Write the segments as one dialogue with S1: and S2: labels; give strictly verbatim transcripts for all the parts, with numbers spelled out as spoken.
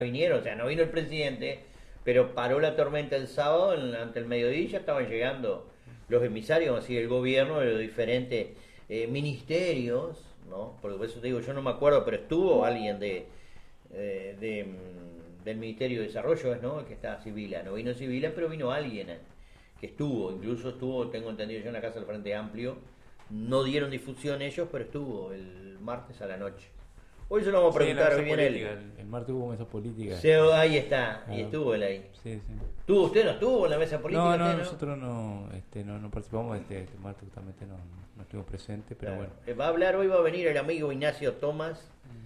S1: vinieron, o sea, no vino el presidente, pero paró la tormenta el sábado, en- ante el mediodía y ya estaban llegando los emisarios así del gobierno, de los diferentes eh, ministerios, ¿no? Porque por eso te digo, yo no me acuerdo, pero estuvo alguien de, eh, de, mm, del Ministerio de Desarrollo, ¿no? El que está Sibila, no vino Sibila, pero vino alguien eh, que estuvo, incluso estuvo, tengo entendido yo, en la Casa del Frente Amplio, no dieron difusión ellos, pero estuvo el martes a la noche. Hoy se lo vamos a
S2: Sí, en la
S1: preguntar,
S2: mesa
S1: hoy viene él.
S2: política, el, el martes hubo mesa política.
S1: Se- ahí está, y
S2: Ah,
S1: estuvo él ahí.
S2: sí, sí.
S1: ¿Tuvo usted? ¿No estuvo en la mesa política?
S2: No,
S1: usted,
S2: no,
S1: no?
S2: nosotros no, este, no, no participamos, este, este martes justamente no, no estuvimos presentes, pero
S1: Claro.
S2: bueno.
S1: Eh, Va a hablar, hoy va a venir el amigo Ignacio Tomás,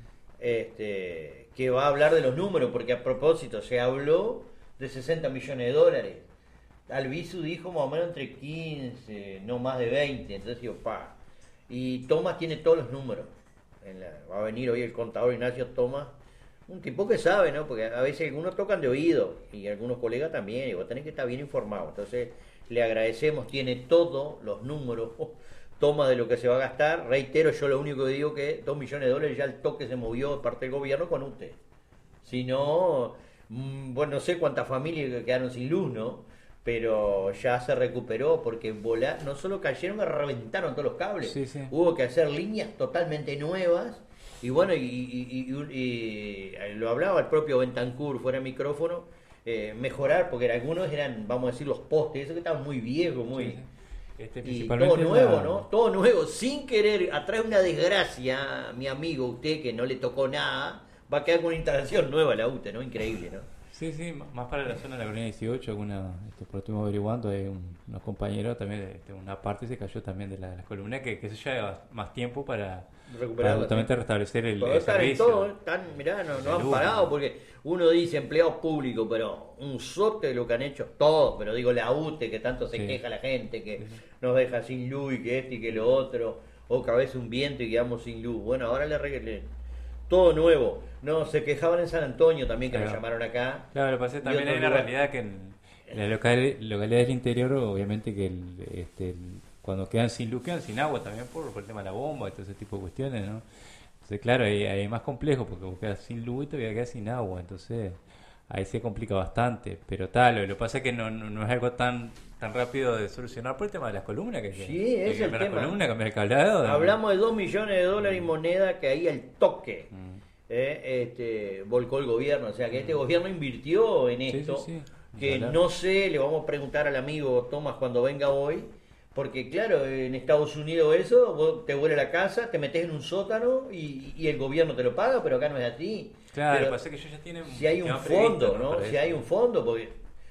S1: este, que va a hablar de los números, porque a propósito se habló de sesenta millones de dólares. Albizu dijo más o menos entre quince, no más de veinte, entonces digo, pa. Y Tomás tiene todos los números. En la- va a venir hoy el contador Ignacio Tomás, un tipo que sabe, ¿no? Porque a veces algunos tocan de oído y algunos colegas también, y vos tenés que estar bien informado. Entonces le agradecemos, tiene todos los números, toma de lo que se va a gastar. Reitero, yo lo único que digo que dos millones de dólares ya el toque se movió de parte del gobierno con usted. Si no, mm, bueno, no sé cuántas familias quedaron sin luz, ¿no? Pero ya se recuperó porque volar, no solo cayeron, que reventaron todos los cables.
S2: Sí, sí.
S1: Hubo que hacer líneas totalmente nuevas. Y bueno, y, y- y- y- y lo hablaba el propio Bentancur fuera de micrófono, eh, mejorar, porque algunos eran, vamos a decir, los postes, eso que estaban muy viejos, muy...
S2: Sí, sí. Este,
S1: Y
S2: principalmente
S1: todo nuevo,
S2: la-
S1: ¿no? Todo nuevo, sin querer, atrae una desgracia, mi amigo, usted que no le tocó nada, va a quedar con una instalación nueva la U T E, ¿no? Increíble, ¿no?
S2: Sí, sí, m- más para la zona de la colonia dieciocho, alguna, este, por lo estuvimos averiguando, hay un- unos compañeros también, este, una parte se cayó también de la, de la columna, que, que se lleva más tiempo para, para
S1: Recuperarla,
S2: justamente
S1: sí.
S2: restablecer el,
S1: Pero
S2: el
S1: están en
S2: servicio.
S1: todo, ¿eh? Están, mirá, no, no
S2: De
S1: han
S2: luz,
S1: parado
S2: ¿no?
S1: porque uno dice empleados públicos, pero un sorte de lo que han hecho todos, pero digo la U T E, que tanto se
S2: Sí.
S1: queja la gente, que
S2: Sí, sí.
S1: nos deja sin luz y que este y que lo otro, o que a veces un viento y quedamos sin luz. Bueno, ahora le arreglé todo nuevo. No, se quejaban en San Antonio también, que nos
S2: Claro.
S1: llamaron acá.
S2: Claro, lo que pasa es que también
S1: Y
S2: hay
S1: otro
S2: una
S1: lugar.
S2: realidad que en, en las locales- localidades del interior, obviamente que el, este, el- cuando quedan sin luz, quedan sin agua también por, por el tema de la bomba y todo ese tipo de cuestiones, ¿no? Entonces, claro, ahí, ahí es más complejo porque vos quedas sin luz y todavía quedas sin agua, entonces ahí se complica bastante. Pero tal, lo, lo que pasa es que no, no, no es algo tan tan rápido de solucionar por el tema de las columnas, que, que-
S1: Sí,
S2: que
S1: es el
S2: cambiar las
S1: tema.
S2: columnas, cambiar el cableado.
S1: Hablamos de dos millones de dólares y moneda que ahí al toque
S2: Mm.
S1: eh, este, volcó el gobierno. O sea que este gobierno invirtió en
S2: Sí, sí,
S1: esto.
S2: sí.
S1: Que
S2: Ojalá.
S1: no sé, le vamos a preguntar al amigo Tomás cuando venga hoy. Porque claro, en Estados Unidos eso, vos te vuelve la casa, te metes en un sótano y, y el gobierno te lo paga, pero acá no es así.
S2: Claro,
S1: Pero
S2: lo que pasa es que ellos ya tienen
S1: si hay un
S2: tema previsto,
S1: fondo, ¿no?
S2: Para
S1: Si
S2: eso.
S1: hay un fondo, porque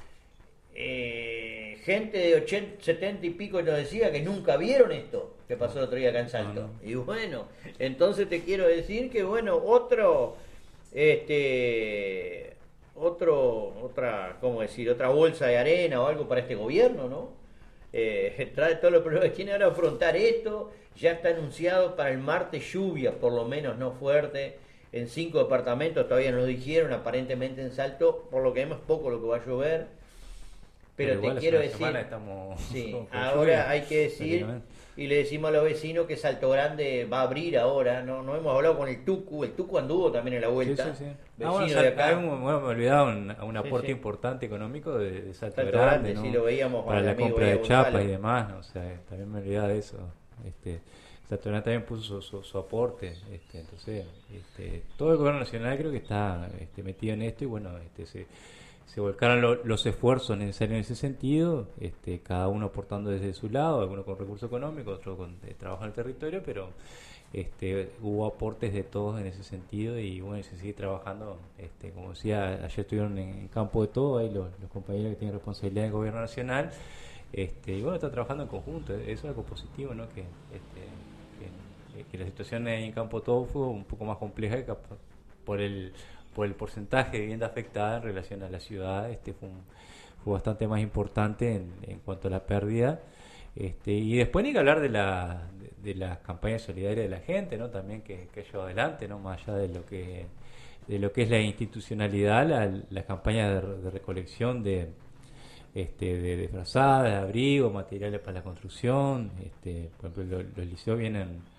S1: eh, gente de ochenta, setenta y pico nos decía que nunca vieron esto que pasó el otro día acá en Salto.
S2: No, no.
S1: Y bueno, entonces te quiero decir que bueno, otro, este, otro, otra, ¿cómo decir? Otra bolsa de arena o algo para este gobierno, ¿no? Eh, trae todos los problemas que tiene ahora afrontar esto. Ya está anunciado para el martes lluvia, por lo menos no fuerte, en cinco departamentos, todavía no lo dijeron, aparentemente en Salto, por lo que vemos poco lo que va a llover. Pero,
S2: igual
S1: te
S2: hace
S1: quiero
S2: una
S1: decir,
S2: semana estamos
S1: sí,
S2: con- con
S1: ahora
S2: lluvia,
S1: hay que decir,
S2: prácticamente.
S1: y le decimos a los vecinos que Salto Grande va a abrir ahora, no, no hemos hablado con el Tucu, el Tucu anduvo también en la
S2: Sí,
S1: vuelta,
S2: sí, sí.
S1: vecino
S2: Ah, bueno,
S1: de
S2: Sal-
S1: acá.
S2: hay un- bueno, me olvidaba un, un aporte
S1: sí.
S2: importante económico de, de Salto,
S1: Salto
S2: Grande,
S1: Grande,
S2: ¿no?
S1: sí, lo veíamos con
S2: para
S1: el
S2: la
S1: amigo
S2: compra de
S1: Diego
S2: chapas
S1: Gonzalo.
S2: y demás, ¿no? O sea, eh, también me olvidaba de eso. Este, Salto Grande también puso su, su, su aporte, este, entonces este, todo el gobierno nacional creo que está este, metido en esto y bueno, este, se, se volcaron lo- los esfuerzos necesarios en ese sentido, este, cada uno aportando desde su lado, algunos con recursos económicos, otros con eh, trabajo en el territorio, pero este, hubo aportes de todos en ese sentido y bueno, y se sigue trabajando, este, como decía, ayer estuvieron en, en campo de todo, ahí los, los compañeros que tienen responsabilidad del gobierno nacional, este, y bueno, está trabajando en conjunto, eso es algo positivo, ¿no? Que, este, que, que la situación en campo de todo fue un poco más compleja que cap- por el por el porcentaje de vivienda afectada en relación a la ciudad, este fue un- fue bastante más importante en, en cuanto a la pérdida. Este, y después ni que hablar de la de, de las campañas solidarias de la gente, ¿no? También que, que ha llevado adelante, ¿no? Más allá de lo que de lo que es la institucionalidad, la, la campaña de, de recolección de este de, de frazadas, de abrigos, materiales para la construcción, este, por ejemplo, lo- los liceos vienen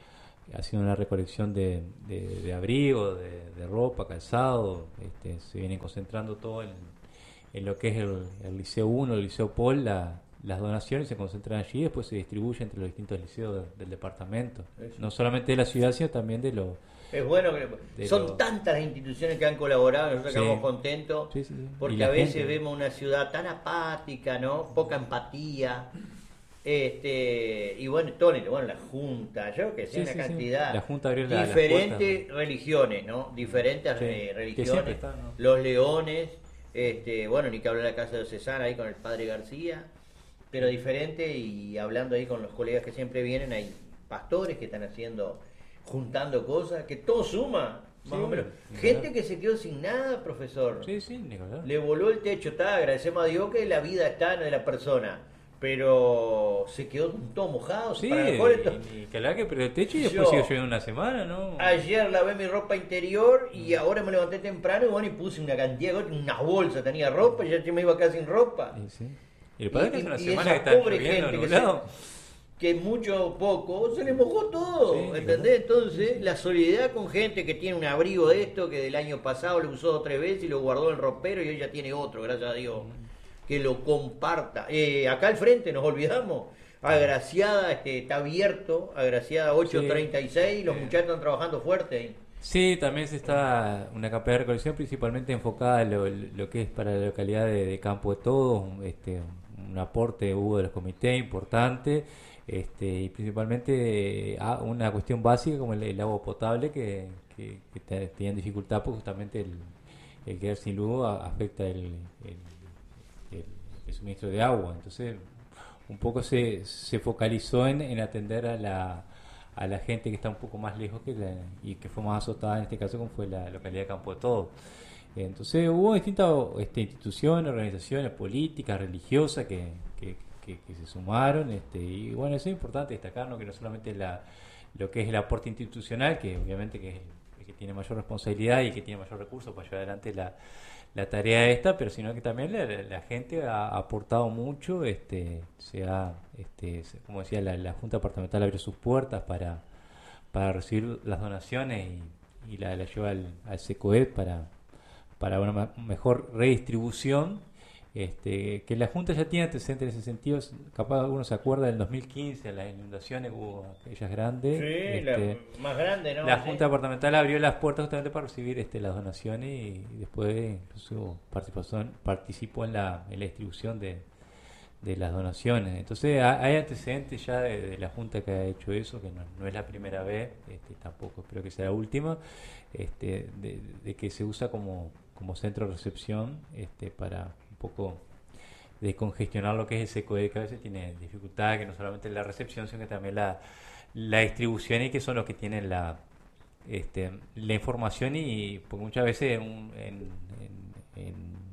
S2: haciendo una recolección de, de, de abrigo, de, de ropa, calzado. Este, se vienen concentrando todo en, en lo que es el, el Liceo uno, el Liceo Paul. La, las donaciones se concentran allí y después se distribuyen entre los distintos liceos de, del departamento. Eso. No solamente de la ciudad, sino también de los...
S1: Es bueno que son lo... tantas las instituciones que han colaborado, nosotros sí. Estamos contentos, sí, sí, sí. Porque a veces gente... vemos una ciudad tan apática, ¿no? Poca empatía. Este, y bueno, todo, bueno, la Junta, yo que sé, sí, una sí, cantidad,
S2: sí. La Junta abrió
S1: la, diferentes religiones, ¿no? Diferentes sí. eh, religiones, está, ¿no? Los Leones, este, bueno, ni que hablar de la Casa de Cesar ahí con el Padre García, pero diferente, y hablando ahí con los colegas que siempre vienen, hay pastores que están haciendo, juntando cosas, que todo suma, más sí, o menos. Gente que se quedó sin nada, profesor.
S2: Sí, sí, Nicolás.
S1: Le voló el techo, está, agradecemos a Dios que la vida está en la persona. Pero se quedó todo mojado.
S2: Sí,
S1: para mejor esto...
S2: y que la que perdió el techo y después siguió lloviendo una semana, ¿no?
S1: Ayer lavé mi ropa interior y ahora me levanté temprano y bueno, y puse una cantidad, unas bolsas, tenía ropa y ya me iba acá sin ropa.
S2: Y, sí. y el padre que es una
S1: y
S2: semana que está lloviendo
S1: gente que, se, que mucho o poco se le mojó todo, sí, ¿entendés? Entonces, sí, sí. La solidaridad con gente que tiene un abrigo de esto que del año pasado lo usó tres veces y lo guardó en el ropero y hoy ya tiene otro, gracias a Dios. Mm. Que lo comparta. Eh, acá al frente, nos olvidamos, Agraciada este, está abierto, Agraciada ocho treinta y seis, sí. Los muchachos están trabajando fuerte ahí.
S2: Sí, también se está una campaña de recolección principalmente enfocada en lo, lo que es para la localidad de, de Campo de Todos, este, un aporte hubo de los comités importante, este, y principalmente a una cuestión básica como el, el agua potable que, que, que tenían dificultad porque justamente el, el quedar sin luz afecta el, el El, el suministro de agua. Entonces un poco se, se focalizó en, en atender a la, a la gente que está un poco más lejos que la, y que fue más azotada en este caso como fue la localidad de Campo de Todo. Entonces hubo distintas este, instituciones, organizaciones políticas, religiosas que, que, que, que se sumaron, este, y bueno, eso es importante destacar, ¿no? Que no solamente la, lo que es el aporte institucional, que obviamente que es el que tiene mayor responsabilidad y que tiene mayor recursos para llevar adelante la la tarea esta, pero sino que también la, la gente ha aportado mucho, este, se ha, este, como decía, la, la Junta Departamental abrió sus puertas para, para recibir las donaciones y, y la, la lleva al, al SECOED para, para una mejor redistribución, este, que la Junta ya tiene antecedentes en ese sentido, capaz algunos se acuerdan del dos mil quince, las inundaciones hubo aquellas grandes.
S1: Sí, este, la más grande, ¿no?
S2: La
S1: sí.
S2: Junta Departamental abrió las puertas justamente para recibir este, las donaciones y, y después incluso participó, participó en la, en la distribución de, de las donaciones. Entonces hay antecedentes ya de, de la Junta que ha hecho eso, que no, no es la primera vez, este, tampoco espero que sea la última, este, de, de que se usa como, como centro de recepción este, para un poco descongestionar lo que es el SECOED, que a veces tiene dificultad, que no solamente la recepción, sino que también la, la distribución, y que son los que tienen la este, la información, y porque muchas veces un, en, en,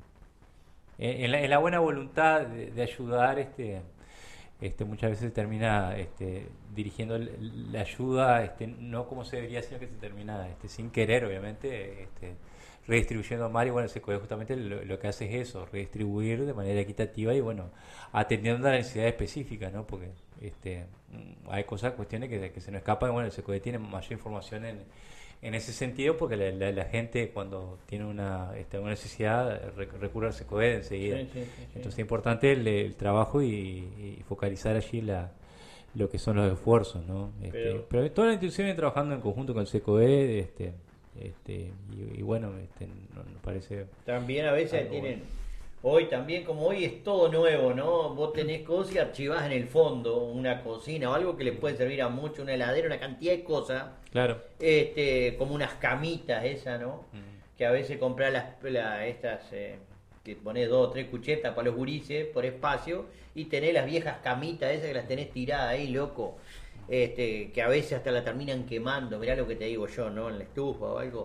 S2: en, en, la, en la buena voluntad de, de ayudar, este este muchas veces termina este, dirigiendo la ayuda este, no como se debería, sino que se termina este, sin querer, obviamente, este, redistribuyendo mal. Y bueno, el SECOED justamente lo, lo que hace es eso, redistribuir de manera equitativa y bueno, atendiendo a la necesidad específica, ¿no? Porque este, hay cosas, cuestiones que, que se nos escapan. Bueno, el SECOED tiene mayor información en, en ese sentido, porque la, la, la gente cuando tiene una, este, una necesidad recurre al SECOED enseguida. Sí, sí, sí, sí. Entonces es importante el, el trabajo y, y focalizar allí la, lo que son los esfuerzos, ¿no? Este, pero, pero todas las instituciones vienen trabajando en conjunto con el SECOED, este, este, y, y bueno, este, nos no parece...
S1: También a veces tienen... Bueno. Hoy también, como hoy es todo nuevo, ¿no? Vos tenés cosas y archivás en el fondo una cocina o algo que le puede servir a mucho, una heladera, una cantidad de cosas.
S2: Claro.
S1: Este, como unas camitas esas, ¿no? Mm. Que a veces comprás las, la, estas, eh, que ponés dos o tres cuchetas para los gurises por espacio y tenés las viejas camitas esas que las tenés tiradas ahí, loco. Este, que a veces hasta la terminan quemando, mirá lo que te digo yo, ¿no? En la estufa o algo.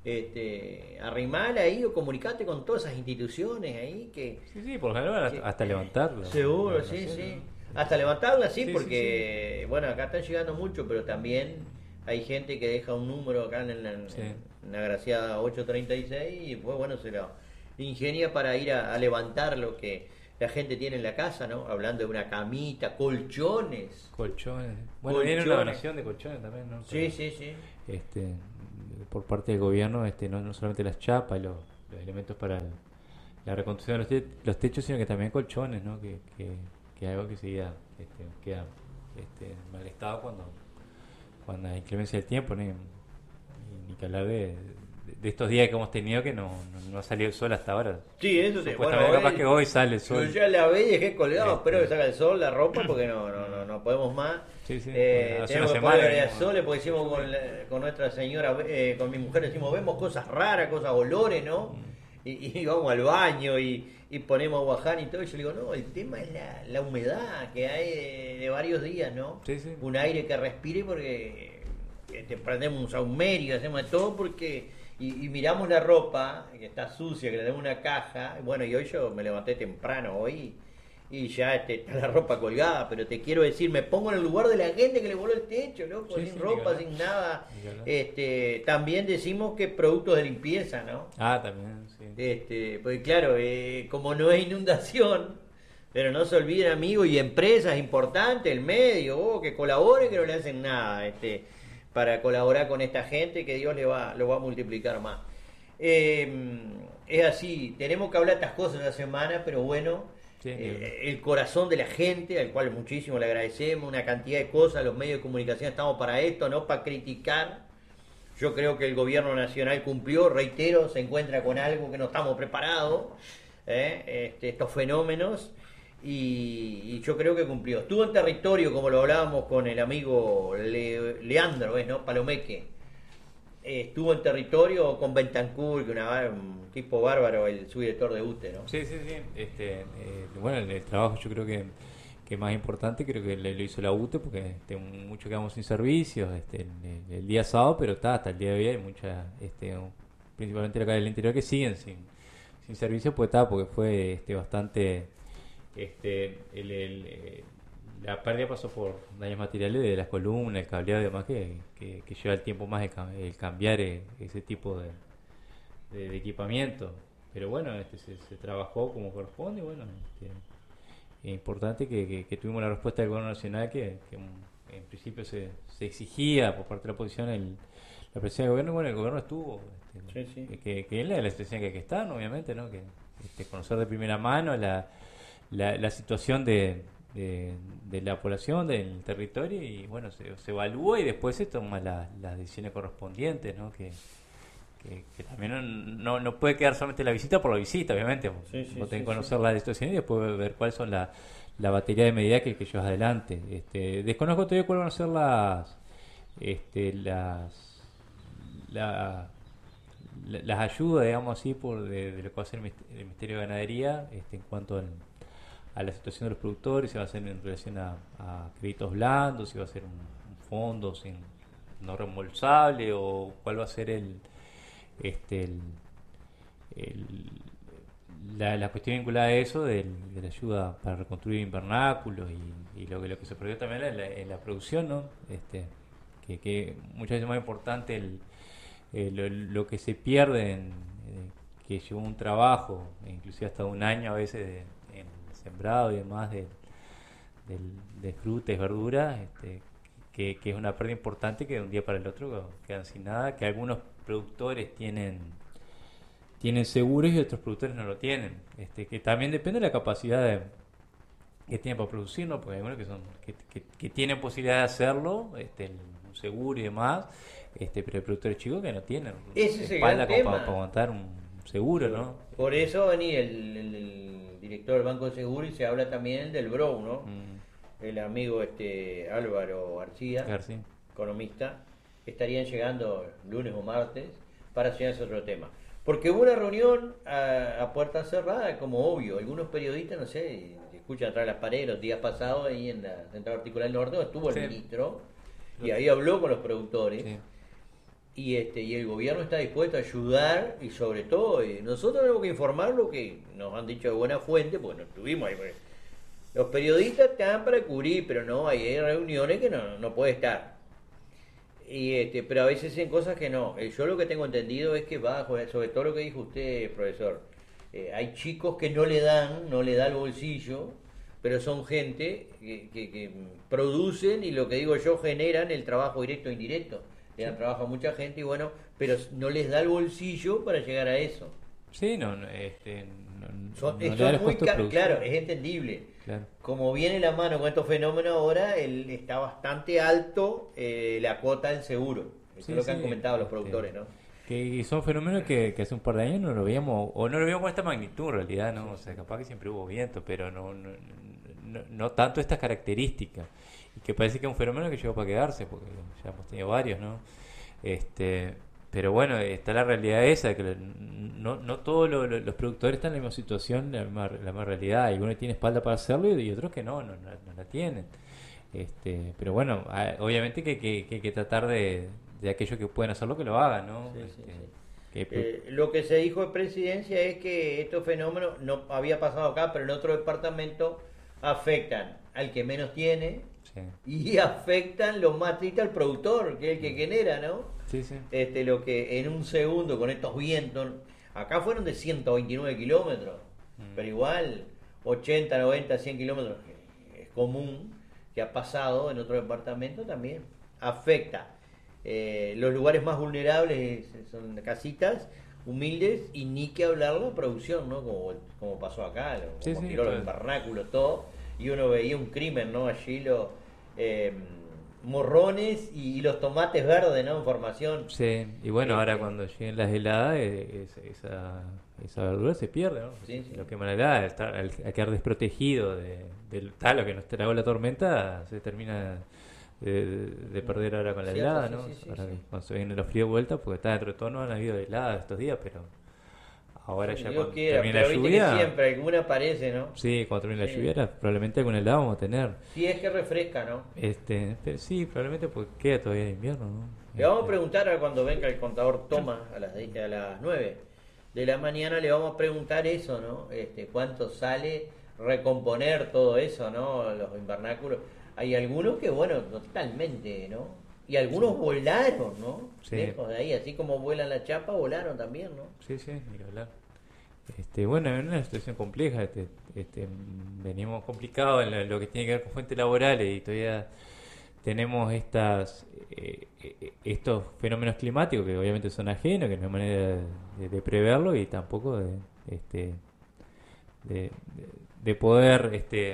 S1: Este, arrimala ahí o comunicate con todas esas instituciones ahí que
S2: sí sí por ejemplo hasta, hasta levantarla
S1: seguro sí sí hasta levantarla sí, sí porque sí, sí. Bueno, acá están llegando mucho, pero también hay gente que deja un número acá en la, sí. en la Agraciada ocho treinta y seis y después bueno se lo ingenia para ir a, a levantar lo que la gente tiene en la casa, ¿no? Hablando de una camita, colchones.
S2: Colchones. Bueno,
S1: Colchones.
S2: viene una donación de colchones también, ¿no?
S1: Sí,
S2: Pero,
S1: sí, sí.
S2: Este, por parte del gobierno, este, no, no solamente las chapas y los, los elementos para el- la reconstrucción de los, te- los techos, sino que también colchones, ¿no? Que, que, que es algo que seguida este, queda este, en mal estado cuando, cuando hay inclemencia del tiempo, ¿no? Y, ni que hablar de, de, de estos días que hemos tenido que no, no, no ha salido el sol hasta ahora.
S1: Sí, eso sí.
S2: Supuestamente capaz que hoy sale el sol.
S1: Yo ya la ve y dejé colgado,
S2: Este.
S1: espero que salga el sol, la ropa, porque no, no, no, no podemos más.
S2: Sí, sí.
S1: Eh,
S2: Hace
S1: tenemos
S2: una
S1: que poner
S2: semana
S1: varias
S2: que-
S1: soles, porque decimos con, la- con nuestra señora, eh, con mi mujer, decimos, vemos cosas raras, cosas olores, ¿no? Y, y vamos al baño y, y ponemos guaján y todo. Y yo le digo, no, el tema es la, la humedad que hay de, de varios días, ¿no?
S2: Sí, sí.
S1: Un aire que respire, porque eh, te prendemos un saumerio, hacemos de todo, porque. Y, y miramos la ropa, que está sucia, que le tenemos una caja. Bueno, y hoy yo me levanté temprano hoy y ya este, está la ropa colgada, pero te quiero decir, me pongo en el lugar de la gente que le voló el techo, loco,
S2: Sí,
S1: sin
S2: sí,
S1: ropa,
S2: ni que
S1: sin nada.
S2: Ni que hablar.
S1: Este, también decimos que productos de limpieza, ¿no?
S2: Ah, también, sí.
S1: Este, porque claro, eh, como no es inundación, pero no se olviden, amigos, y empresas importantes, el medio, oh, que colaboren, que no le hacen nada, este, para colaborar con esta gente, que Dios le va, lo va a multiplicar más. Eh, es así, tenemos que hablar estas cosas la semana, pero bueno,
S2: Sí,
S1: eh, el corazón de la gente, al cual muchísimo le agradecemos, una cantidad de cosas, los medios de comunicación estamos para esto, no para criticar. Yo creo que el gobierno nacional cumplió, reitero, se encuentra con algo que no estamos preparados, ¿eh? este, estos fenómenos, y, y yo creo que cumplió. Estuvo en territorio, como lo hablábamos con el amigo Le- Leandro, ¿ves, no? Palomeque. Eh, estuvo en territorio con Bentancur, que una, un tipo bárbaro, el subdirector de U T E, ¿no?
S2: Sí, sí, sí. Este, eh, bueno, el, el trabajo yo creo que, que más importante creo que le- lo hizo la U T E porque este, mucho quedamos sin servicios este, el, el día sábado, pero está hasta el día de hoy hay muchas, este, principalmente acá del interior, que siguen sin, sin servicios, pues está, porque fue este, bastante, este, el, el, eh, la pérdida pasó por daños materiales de las columnas, el cableado y demás, que, que, que lleva el tiempo más el, cam- el cambiar eh, ese tipo de, de, de equipamiento. Pero bueno, este, se, se trabajó como corresponde y bueno, este, es importante que, que, que tuvimos la respuesta del gobierno nacional que, que en, en principio se, se exigía por parte de la oposición el, la presencia del gobierno y bueno, el gobierno estuvo. Este,
S1: Sí, sí.
S2: Que, que es la, la situación que hay que estar, obviamente, ¿no? Que este, conocer de primera mano la, la, la situación de, de, de la población, del territorio y bueno, se, se evalúa y después se toman la- las decisiones correspondientes, ¿no? Que, que, que también no, no, no puede quedar solamente la visita por la visita, obviamente.
S1: Sí, sí,
S2: Vos tenés
S1: sí,
S2: que conocer la situación y después ver cuáles son la, la batería de medidas que, que llevas adelante. Este, desconozco todavía cuáles van a ser las, este, las, la- la- las ayudas, digamos así, por de, de lo que va a hacer el Minist- el Ministerio de Ganadería este, en cuanto al- a la situación de los productores, si va a ser en relación a, a créditos blandos, si va a ser un, un fondo sin no reembolsable o cuál va a ser el este el, el- la, la cuestión vinculada a eso del- de la ayuda para reconstruir invernáculos y, y lo que lo que se perdió también en la, en la producción, ¿no? Este que, que muchas veces es más importante el, eh, lo, lo que se pierde en, eh, que llevó un trabajo, e inclusive hasta un año a veces de, en sembrado y demás de, del- de frutas y verduras, este, que, que es una pérdida importante que de un día para el otro quedan sin nada, que algunos productores tienen tienen seguros y otros productores no lo tienen, este, que también depende de la capacidad de, que tienen para producir, ¿no? Porque hay algunos que son que, que, que tienen posibilidad de hacerlo, este, el- un seguro y demás, este, pero hay productores chicos que no tienen
S1: Ese es el
S2: espalda
S1: gran
S2: como
S1: tema.
S2: para, para aguantar un seguro, ¿no?
S1: Por eso va a venir el, el- el director del Banco de Seguro y se habla también del B R O U, ¿no?
S2: Mm,
S1: El amigo este Álvaro García,
S2: claro, sí.
S1: economista, estarían llegando lunes o martes para enseñarse otro tema. Porque hubo una reunión a, a puerta cerrada, como obvio. Algunos periodistas, no sé, escuchan atrás de las paredes los días pasados ahí en la Central Articular del Norte, donde estuvo el
S2: Sí.
S1: ministro y ahí habló con los productores.
S2: Sí.
S1: Y este y el gobierno está dispuesto a ayudar y sobre todo eh, nosotros tenemos que informar lo que nos han dicho de buena fuente, porque no estuvimos ahí. Porque los periodistas están para cubrir, pero no, hay, hay reuniones que no, no puede estar. Y este, pero a veces en cosas que no. Eh, Yo lo que tengo entendido es que bajo, sobre todo lo que dijo usted, profesor, Eh, hay chicos que no le dan, no le da el bolsillo, pero son gente que, que, que producen y lo que digo yo generan el trabajo directo e indirecto. Le dan trabajo a mucha gente y bueno, pero no les da el bolsillo para llegar a eso.
S2: Sí, no, no, este, no,
S1: Son,
S2: no le
S1: son
S2: da el
S1: muy
S2: costo de
S1: ca-
S2: producción.
S1: claro, es entendible.
S2: Claro.
S1: Como viene la mano con estos fenómenos ahora, el, está bastante alto eh, la cuota del seguro. Eso
S2: Sí,
S1: es lo que
S2: sí,
S1: han comentado los
S2: este,
S1: productores, ¿no?
S2: que son fenómenos que, que hace un par de años no lo veíamos, o no lo veíamos con esta magnitud en realidad, ¿no? O sea, capaz que siempre hubo viento, pero no, no, no, no tanto estas características. Y que parece que es un fenómeno que llegó para quedarse, porque ya hemos tenido varios, ¿no? Este, pero bueno, está la realidad esa, que no, no todos lo- lo- los productores están en la misma situación, la misma, la misma realidad. Algunos tienen espalda para hacerlo y, y otros que no, no, no, no la tienen. Este, pero bueno, a- obviamente que, que, que hay que tratar de, de aquellos que pueden hacerlo que lo hagan, ¿no?
S1: Sí, sí,
S2: Este,
S1: sí.
S2: que-
S1: Eh, lo que se dijo en presidencia es que estos fenómenos no había pasado acá, pero en otro departamento afectan al que menos tiene
S2: sí,
S1: y afectan lo más triste al productor, que es el que genera, ¿no?
S2: sí, sí.
S1: Este, lo que en un segundo con estos vientos, acá fueron de ciento veintinueve kilómetros,
S2: Mm.
S1: pero igual ochenta, noventa, cien kilómetros que es común que ha pasado en otro departamento también afecta. Eh, los lugares más vulnerables son casitas humildes y ni que hablar la producción, ¿no? Como, como pasó acá, lo-
S2: Sí,
S1: como
S2: sí,
S1: tiró los
S2: todo.
S1: invernáculos, todo, y uno veía un crimen, ¿no? Allí los eh, morrones y, los tomates verdes, ¿no? En formación.
S2: Sí, y bueno, ahora
S1: Este,
S2: cuando lleguen las heladas, eh, es- esa, esa verdura se pierde, ¿no?
S1: Sí,
S2: Si
S1: sí.
S2: lo quema la helada, está, al, al quedar desprotegido de, del talo que nos tragó la tormenta, se termina de, de- de perder ahora con la
S1: Cierto,
S2: helada,
S1: sí,
S2: ¿no?
S1: sí, sí,
S2: Ahora
S1: sí.
S2: que cuando se viene los fríos de vuelta, porque está dentro de todo, no han habido heladas estos días, pero ahora ya
S1: Dios
S2: cuando
S1: quiera,
S2: termine
S1: pero
S2: la
S1: viste que
S2: lluvia,
S1: siempre alguna aparece, ¿no?
S2: sí, cuando termine la
S1: Sí.
S2: lluvia, ahora probablemente alguna helada vamos a tener.
S1: Si es que refresca, ¿no?
S2: Este, pero sí, probablemente porque queda todavía de invierno, ¿no?
S1: Le vamos a
S2: Este,
S1: preguntar a cuando venga el contador Toma a las, de- a las nueve de la mañana, le vamos a preguntar eso, ¿no? Este, cuánto sale recomponer todo eso, ¿no? Los invernáculos. Hay algunos que, bueno, totalmente, ¿no? Y algunos volaron, ¿no?
S2: Sí.
S1: Lejos de ahí, así como vuelan la chapa, volaron también, ¿no?
S2: Sí, sí, ni que hablar. Este, bueno, es una situación compleja. Este, este, venimos complicados en lo, lo que tiene que ver con fuentes laborales y todavía tenemos estas eh, eh, estos fenómenos climáticos que obviamente son ajenos, que no hay manera de, de preverlo y tampoco de este de, de- de poder este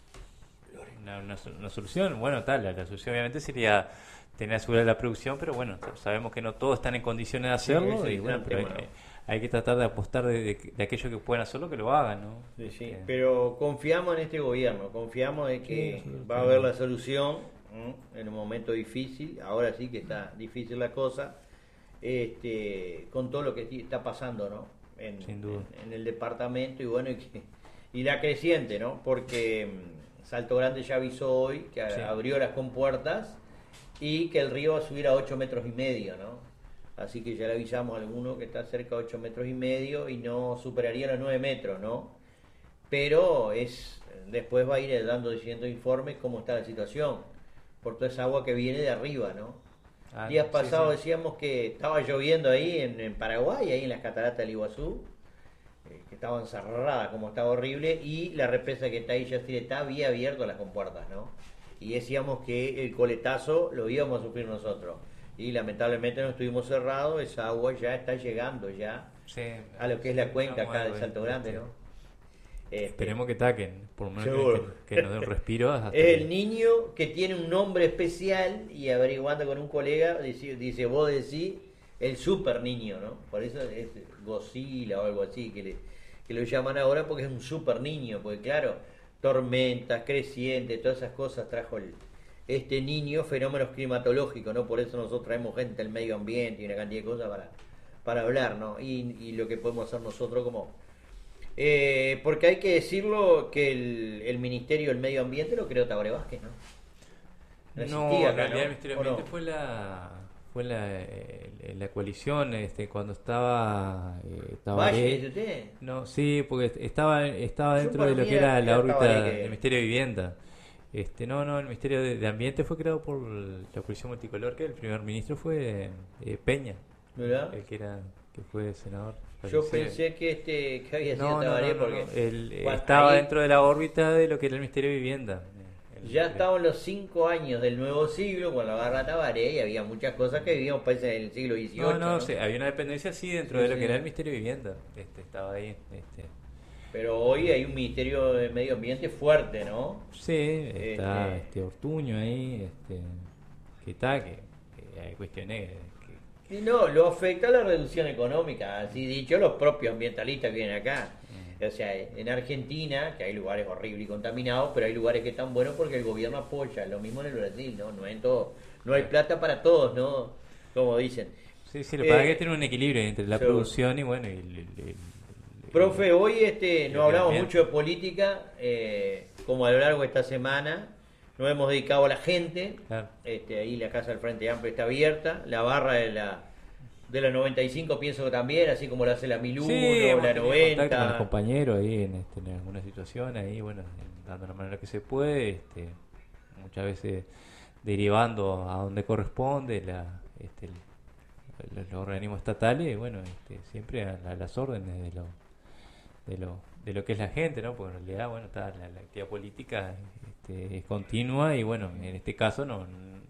S2: una, una, so- una solución. Bueno, tal, la, la solución obviamente sería tener asegurada la producción, pero bueno, sabemos que no todos están en condiciones de hacerlo
S1: ese es
S2: y
S1: el
S2: bueno,
S1: gran
S2: pero hay,
S1: tema, ¿no?
S2: hay que tratar de apostar de, de, de aquellos que puedan hacerlo que lo hagan, ¿no?
S1: Sí, sí,
S2: Este,
S1: pero confiamos en este gobierno, confiamos de que
S2: Sí, sí,
S1: va a
S2: sí.
S1: haber la solución, ¿m? En un momento difícil, ahora sí que está difícil la cosa, este, con todo lo que sí está pasando, ¿no? En,
S2: Sin duda.
S1: en- en el departamento y bueno, y, que- y la creciente, ¿no? Porque mm, Salto Grande ya avisó hoy que a-
S2: Sí.
S1: abrió las compuertas y que el río va a subir a ocho metros y medio, ¿no? Así que ya le avisamos a alguno que está cerca de ocho metros y medio y no superaría los nueve metros, ¿no? Pero es después va a ir dando distintos informes cómo está la situación por toda esa agua que viene de arriba, ¿no?
S2: ah,
S1: Días
S2: sí,
S1: pasados
S2: sí.
S1: decíamos que estaba lloviendo ahí en, en Paraguay, ahí en las cataratas del Iguazú, eh, que estaban cerradas, como estaba horrible, y la represa que está ahí, Yacyretá, había abierto las compuertas, ¿no? Y decíamos que el coletazo lo íbamos a sufrir nosotros. Y lamentablemente no estuvimos cerrados, esa agua ya está llegando ya
S2: Sí,
S1: a lo que es la cuenca
S2: esperamos
S1: acá de
S2: algo,
S1: Salto
S2: este,
S1: Grande, ¿no? Este,
S2: Esperemos que taquen, por lo menos
S1: Seguro.
S2: que, que nos den un respiro. Hasta
S1: Es
S2: que-
S1: el niño que tiene un nombre especial y averiguando con un colega, dice, dice vos decís, el super niño, ¿no? Por eso es Godzilla o algo así, que, le, que lo llaman ahora porque es un super niño, porque claro, tormentas, crecientes, todas esas cosas trajo el, este niño, fenómenos climatológicos, ¿no? Por eso nosotros traemos gente del medio ambiente y una cantidad de cosas para, para hablar, ¿no? Y, y lo que podemos hacer nosotros como... Eh, porque hay que decirlo que el, el Ministerio del Medio Ambiente lo creó Tabaré Vázquez, ¿no?
S2: No,
S1: existía
S2: en
S1: acá,
S2: realidad
S1: ¿no?
S2: el Ministerio
S1: ¿O
S2: del
S1: no?
S2: Ambiente fue la fue la, eh, la coalición este cuando estaba eh, Tabaré.
S1: Valle, ¿dice usted?
S2: No, sí, porque estaba estaba
S1: Yo
S2: dentro
S1: para
S2: de lo
S1: mí
S2: que
S1: era-
S2: era la
S1: era
S2: órbita
S1: Tabaré que-
S2: del Ministerio de Vivienda. Este, no, no, el Ministerio de, de Ambiente fue creado por la coalición multicolor, que el primer ministro fue eh, Peña,
S1: ¿Verdad?
S2: el que era que fue senador.
S1: Yo pensé que este que había sido
S2: no,
S1: Tabaré
S2: no, no,
S1: porque
S2: no. Él, estaba
S1: ahí,
S2: dentro de la órbita de lo que era el Ministerio de Vivienda. El,
S1: ya estaban los cinco años del nuevo siglo cuando agarra Tabaré y había muchas cosas que vivíamos países del siglo dieciocho.
S2: No, no,
S1: ¿no?
S2: Sí, había una dependencia sí dentro sí, de lo sí. que era el Ministerio de Vivienda. Este, estaba ahí. Este.
S1: Pero hoy hay un Ministerio de Medio Ambiente fuerte, ¿no?
S2: Sí, está este, este Ortuño ahí, este, que está, que, que hay cuestiones...
S1: Y no, lo afecta la reducción económica, así dicho los propios ambientalistas que vienen acá. Mm. O sea, en Argentina, que hay lugares horribles y contaminados, pero hay lugares que están buenos porque el gobierno apoya. Lo mismo en el Brasil, ¿no? No en todo, no hay plata para todos, ¿no? Como dicen.
S2: Sí, sí, lo que pasa es que tiene un equilibrio entre la seguro. producción y bueno... Y el, el, el,
S1: Profe, hoy este no hablamos bien. mucho de política, eh, como a lo largo de esta semana. Nos hemos dedicado a la gente, claro. este, ahí la casa del Frente Amplio está abierta, la barra de la de la noventa y cinco pienso que también, así como lo hace la mil uno,
S2: sí,
S1: la noventa.
S2: Con los compañeros ahí en, este, en alguna situación, ahí bueno, dando la manera que se puede, este, muchas veces derivando a donde corresponde la, este, los, los organismos estatales, y bueno, este, siempre a, a las órdenes de lo, de lo de lo que es la gente, ¿no? Porque en realidad, bueno, está la, la actividad política este, es continua y bueno, en este caso no,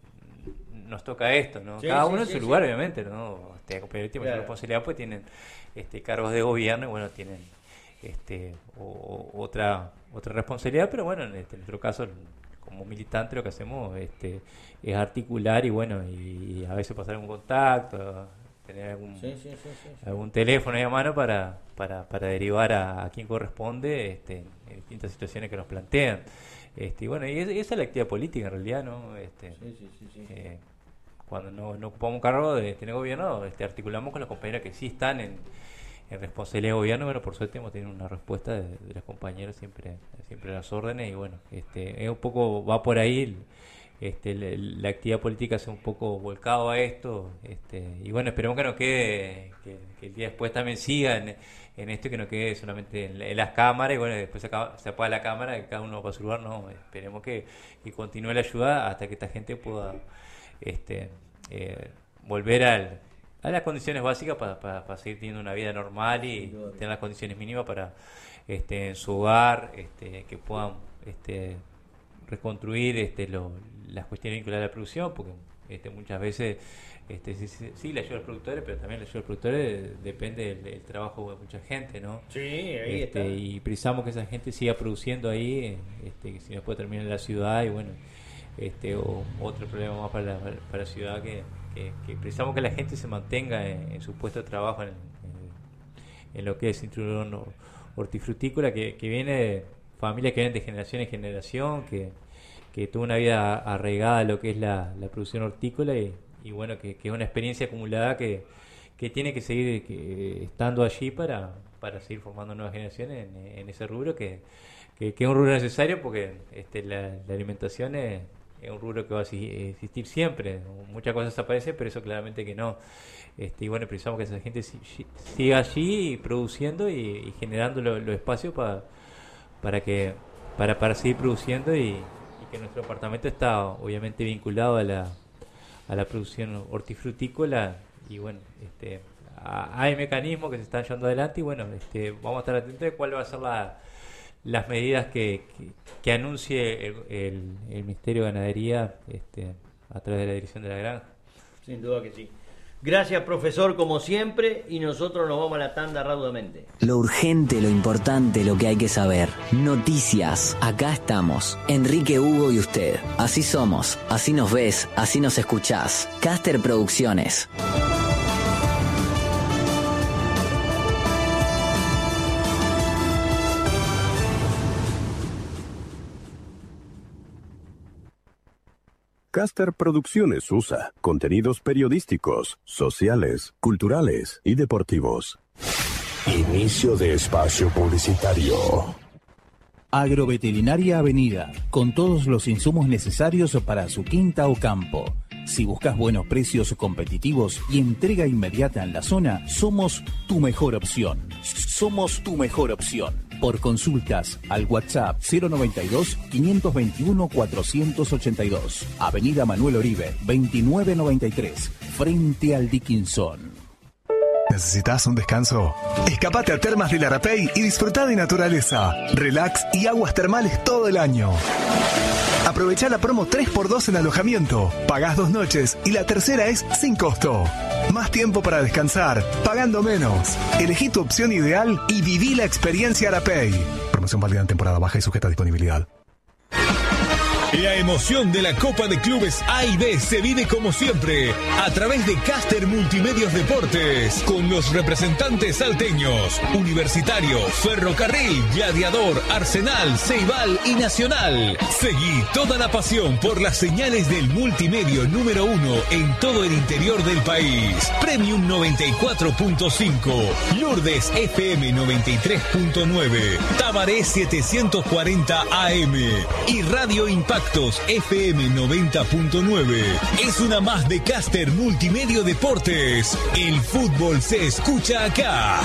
S2: nos toca esto, ¿no? Sí, Cada sí, uno en sí, su sí. lugar, obviamente, ¿no? Este, tiene claro. su responsabilidad, pues tienen este cargos de gobierno y bueno, tienen este o, otra otra responsabilidad, pero bueno, en, este, en nuestro caso como militante lo que hacemos este es articular y bueno, y, y a veces pasar un contacto, tener algún sí, sí, sí, sí, sí. algún teléfono ahí a mano para para, para derivar a, a quien corresponde este, en distintas situaciones que nos plantean. Este, y bueno, y esa es la actividad política en realidad, ¿no? Este,
S1: sí, sí, sí, sí.
S2: Eh, cuando no, no ocupamos un cargo de tener gobierno, este, articulamos con los compañeros que sí están en, en responsabilidad de gobierno. Bueno, por suerte hemos tenido una respuesta de, de los compañeros siempre siempre a las órdenes y bueno, este, es un poco, va por ahí el, Este, la, la actividad política se ha un poco volcado a esto este, y bueno, esperemos que no quede que, que el día después también siga en, en esto, que no quede solamente en, en las cámaras y bueno, después se, acaba, se apaga la cámara y cada uno va para su lugar. No, esperemos que, que continúe la ayuda hasta que esta gente pueda este, eh, volver al, a las condiciones básicas para, para, para seguir teniendo una vida normal y tener las condiciones mínimas para este, en su hogar, este, que puedan este, reconstruir este, lo, las cuestiones vinculadas a la producción, porque este, muchas veces este, sí, sí, sí le ayuda a los productores, pero también le ayuda a los productores, depende del, del trabajo de mucha gente, ¿no?
S1: Sí, ahí
S2: este,
S1: está.
S2: Y precisamos que esa gente siga produciendo ahí, este, que si no puede terminar en la ciudad y bueno, este, o otro problema más para la, para la ciudad, que, que, que precisamos que la gente se mantenga en, en su puesto de trabajo en, en, en lo que es cinturón hortifrutícola, que, que viene de familias que vienen de generación en generación, que que tuvo una vida arraigada a lo que es la, la producción hortícola y, y bueno, que, que es una experiencia acumulada que, que tiene que seguir que, estando allí para, para seguir formando nuevas generaciones en, en ese rubro, que, que, que es un rubro necesario porque este, la, la alimentación es, es un rubro que va a existir siempre. Muchas cosas desaparecen, pero eso claramente que no. Este, y bueno, precisamos que esa gente siga allí produciendo y, y generando los lo espacios para, para, que, para, para seguir produciendo y que nuestro departamento está obviamente vinculado a la a la producción hortifrutícola y bueno, este a, hay mecanismos que se están llevando adelante y bueno, este vamos a estar atentos de cuáles van a ser la, las medidas que, que, que anuncie el, el, el Ministerio de Ganadería este a través de la Dirección de la Granja.
S1: Sin duda que sí. Gracias, profesor, como siempre, y nosotros nos vamos a la tanda raudamente.
S3: Lo urgente, lo importante, lo que hay que saber. Noticias. Acá estamos. Enrique, Hugo y usted. Así somos. Así nos ves. Así nos escuchás. Caster Producciones.
S4: Caster Producciones U S A. Contenidos periodísticos, sociales, culturales y deportivos. Inicio de espacio publicitario.
S5: Agroveterinaria Avenida, con todos los insumos necesarios para su quinta o campo. Si buscas buenos precios competitivos y entrega inmediata en la zona, somos tu mejor opción. Somos tu mejor opción. Por consultas al WhatsApp cero noventa y dos, quinientos veintiuno, cuatrocientos ochenta y dos. Avenida Manuel Oribe, veintinueve noventa y tres, frente al Dickinson.
S6: ¿Necesitas un descanso? Escapate a Termas del Arapey y disfruta de naturaleza, relax y aguas termales todo el año. Aprovecha la promo tres por dos en alojamiento. Pagás dos noches y la tercera es sin costo. Más tiempo para descansar, pagando menos. Elegí tu opción ideal y viví la experiencia Arapey. Promoción válida en temporada baja y sujeta a disponibilidad.
S7: La emoción de la Copa de Clubes A y B se vive como siempre a través de Caster Multimedios Deportes con los representantes salteños, Universitario, Ferrocarril, Gladiador, Arsenal, Ceibal y Nacional. Seguí toda la pasión por las señales del multimedio número uno en todo el interior del país. Premium noventa y cuatro punto cinco, Lourdes F M noventa y tres punto nueve, Tabaré setecientos cuarenta A M y Radio Impacto F M noventa punto nueve. Es una más de Caster Multimedio Deportes. El fútbol se escucha acá.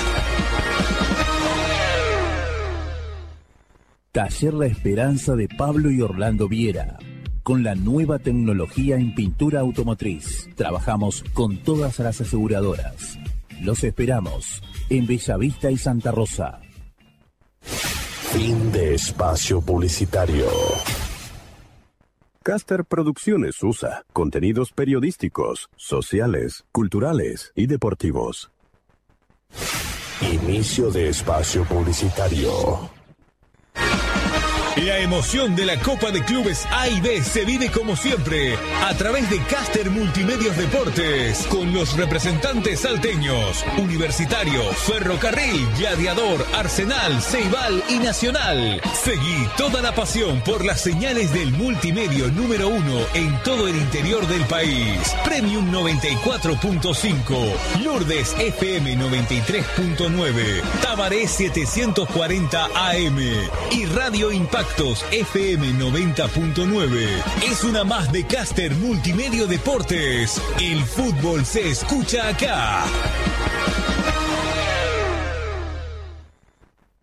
S5: Taller La Esperanza de Pablo y Orlando Viera. Con la nueva tecnología en pintura automotriz. Trabajamos con todas las aseguradoras. Los esperamos en Bellavista y Santa Rosa.
S4: Fin de espacio publicitario. Caster Producciones U S A. Contenidos periodísticos, sociales, culturales y deportivos. Inicio de espacio publicitario.
S7: La emoción de la Copa de Clubes A y B se vive como siempre a través de Caster Multimedios Deportes con los representantes salteños, Universitario, Ferrocarril, Gladiador, Arsenal, Ceibal y Nacional. Seguí toda la pasión por las señales del multimedio número uno en todo el interior del país. Premium noventa y cuatro punto cinco, Lourdes F M noventa y tres punto nueve, Tabaré setecientos cuarenta A M y Radio Impacto F M noventa punto nueve. Es una más de Caster Multimedio Deportes. El fútbol se escucha acá.